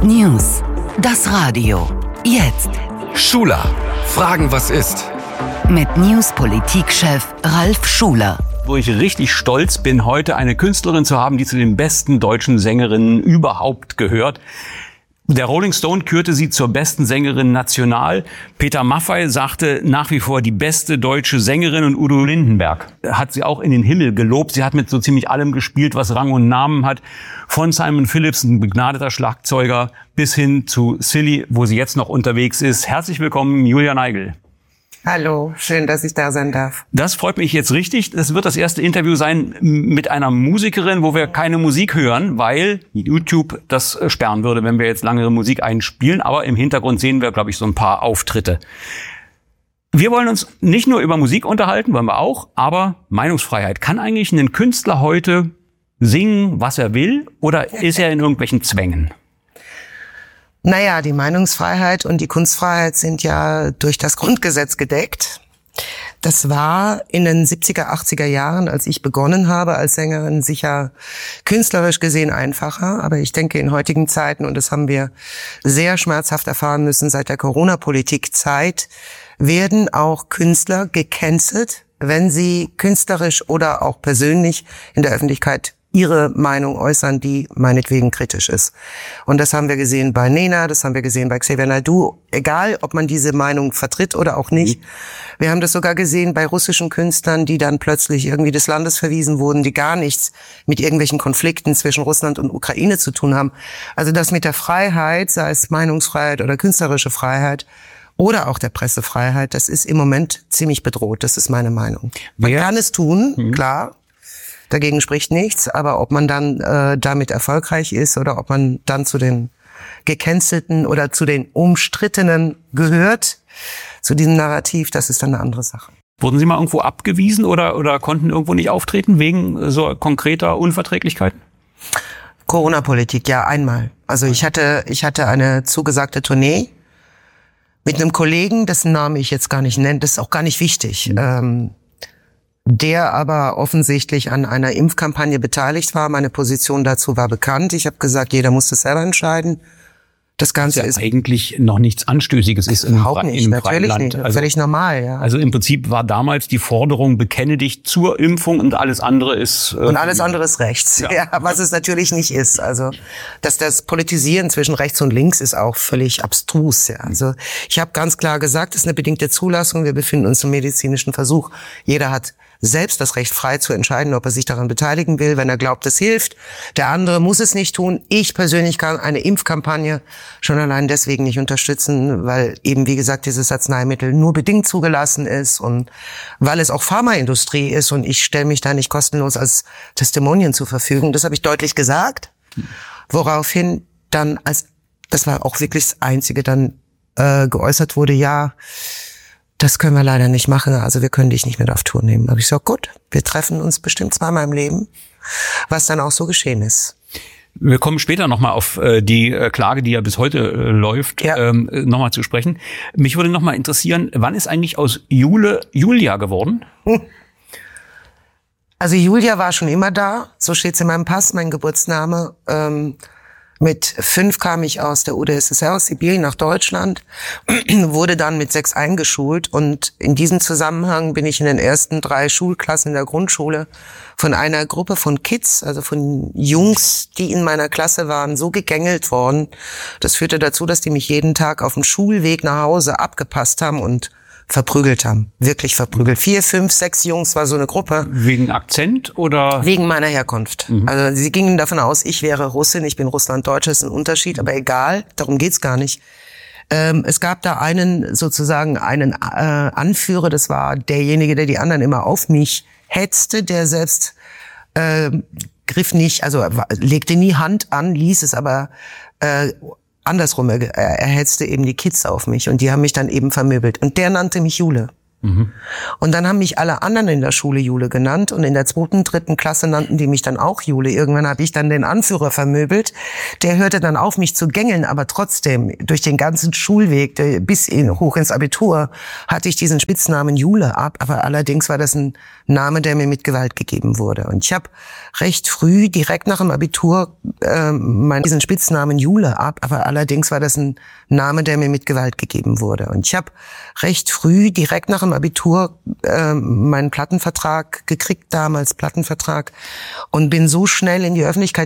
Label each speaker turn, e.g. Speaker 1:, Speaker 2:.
Speaker 1: News. Das Radio. Jetzt.
Speaker 2: Schuler. Fragen, was ist?
Speaker 1: Mit News-Politik-Chef Ralf Schuler.
Speaker 3: Wo ich richtig stolz bin, heute eine Künstlerin zu haben, die zu den besten deutschen Sängerinnen überhaupt gehört. Der Rolling Stone kürte sie zur besten Sängerin national. Peter Maffay sagte nach wie vor die beste deutsche Sängerin, und Udo Lindenberg hat sie auch in den Himmel gelobt. Sie hat mit so ziemlich allem gespielt, was Rang und Namen hat. Von Simon Phillips, ein begnadeter Schlagzeuger, bis hin zu Silly, wo sie jetzt noch unterwegs ist. Herzlich willkommen, Julia Neigel.
Speaker 4: Hallo, schön, dass ich da sein darf.
Speaker 3: Das freut mich jetzt richtig. Das wird das erste Interview sein mit einer Musikerin, wo wir keine Musik hören, weil YouTube das sperren würde, wenn wir jetzt langere Musik einspielen. Aber im Hintergrund sehen wir, glaube ich, so ein paar Auftritte. Wir wollen uns nicht nur über Musik unterhalten, wollen wir auch, aber Meinungsfreiheit. Kann eigentlich ein Künstler heute singen, was er will, oder ist er in irgendwelchen Zwängen?
Speaker 4: Naja, die Meinungsfreiheit und die Kunstfreiheit sind ja durch das Grundgesetz gedeckt. Das war in den 70er, 80er Jahren, als ich begonnen habe als Sängerin, sicher künstlerisch gesehen einfacher. Aber ich denke, in heutigen Zeiten, und das haben wir sehr schmerzhaft erfahren müssen seit der Corona-Politik-Zeit, werden auch Künstler gecancelt, wenn sie künstlerisch oder auch persönlich in der Öffentlichkeit ihre Meinung äußern, die meinetwegen kritisch ist. Und das haben wir gesehen bei Nena, das haben wir gesehen bei Xavier Naidoo, egal ob man diese Meinung vertritt oder auch nicht. Wir haben das sogar gesehen bei russischen Künstlern, die dann plötzlich irgendwie des Landes verwiesen wurden, die gar nichts mit irgendwelchen Konflikten zwischen Russland und Ukraine zu tun haben. Also das mit der Freiheit, sei es Meinungsfreiheit oder künstlerische Freiheit, oder auch der Pressefreiheit, das ist im Moment ziemlich bedroht, das ist meine Meinung. Man kann es tun, klar. Dagegen spricht nichts, aber ob man dann damit erfolgreich ist oder ob man dann zu den Gecancelten oder zu den Umstrittenen gehört, zu diesem Narrativ, das ist dann eine andere Sache.
Speaker 3: Wurden Sie mal irgendwo abgewiesen oder konnten irgendwo nicht auftreten wegen so konkreter Unverträglichkeiten?
Speaker 4: Corona-Politik, ja, einmal. Also ich hatte eine zugesagte Tournee mit einem Kollegen, dessen Namen ich jetzt gar nicht nenne, das ist auch gar nicht wichtig. Der aber offensichtlich an einer Impfkampagne beteiligt war. Meine Position dazu war bekannt. Ich habe gesagt, jeder muss das selber entscheiden. Das Ganze ist
Speaker 3: eigentlich noch nichts Anstößiges. Ist
Speaker 4: überhaupt nicht, natürlich nicht. Also, völlig normal, ja.
Speaker 3: Also im Prinzip war damals die Forderung, bekenne dich zur Impfung und alles andere ist...
Speaker 4: und alles andere ist rechts, ja, was es natürlich nicht ist. Also das Politisieren zwischen rechts und links ist auch völlig abstrus, ja. Also ich habe ganz klar gesagt, es ist eine bedingte Zulassung, wir befinden uns im medizinischen Versuch. Jeder hat selbst das Recht, frei zu entscheiden, ob er sich daran beteiligen will, wenn er glaubt, es hilft. Der andere muss es nicht tun. Ich persönlich kann eine Impfkampagne schon allein deswegen nicht unterstützen, weil eben, wie gesagt, dieses Arzneimittel nur bedingt zugelassen ist und weil es auch Pharmaindustrie ist und ich stelle mich da nicht kostenlos als Testimonien zur Verfügung. Das habe ich deutlich gesagt, woraufhin dann, das war auch wirklich das Einzige, dann geäußert wurde, ja, das können wir leider nicht machen, also wir können dich nicht mehr auf Tour nehmen. Aber ich sag, gut, wir treffen uns bestimmt zweimal im Leben, was dann auch so geschehen ist.
Speaker 3: Wir kommen später nochmal auf die Klage, die ja bis heute läuft, nochmal zu sprechen. Mich würde nochmal interessieren, wann ist eigentlich aus Julia geworden?
Speaker 4: Also Julia war schon immer da, so steht's in meinem Pass, mein Geburtsname. Mit 5 kam ich aus der UdSSR, aus Sibirien nach Deutschland, wurde dann mit 6 eingeschult und in diesem Zusammenhang bin ich in den ersten 3 Schulklassen in der Grundschule von einer Gruppe von Kids, also von Jungs, die in meiner Klasse waren, so gegängelt worden. Das führte dazu, dass die mich jeden Tag auf dem Schulweg nach Hause abgepasst haben und verprügelt haben. Wirklich verprügelt. 4, 5, 6 Jungs war so eine Gruppe.
Speaker 3: Wegen Akzent oder?
Speaker 4: Wegen meiner Herkunft. Also sie gingen davon aus, ich wäre Russin, ich bin Russlanddeutsche, ist ein Unterschied, aber egal, darum geht's gar nicht. Es gab da einen Anführer, das war derjenige, der die anderen immer auf mich hetzte, der selbst griff nicht, also legte nie Hand an, ließ es aber andersrum, er hetzte eben die Kids auf mich und die haben mich dann eben vermöbelt. Und der nannte mich Jule. Und dann haben mich alle anderen in der Schule Jule genannt und in der 2., 3. Klasse nannten die mich dann auch Jule. Irgendwann habe ich dann den Anführer vermöbelt. Der hörte dann auf, mich zu gängeln, aber trotzdem durch den ganzen Schulweg bis hoch ins Abitur hatte ich diesen Spitznamen Jule ab. Aber allerdings war das ein Name, der mir mit Gewalt gegeben wurde. Und ich habe recht früh, direkt nach dem Abitur, diesen Spitznamen Jule ab. Aber allerdings war das ein Name, der mir mit Gewalt gegeben wurde. Und ich habe recht früh, direkt nach dem Abitur, meinen Plattenvertrag gekriegt, damals Plattenvertrag, und bin so schnell in die Öffentlichkeit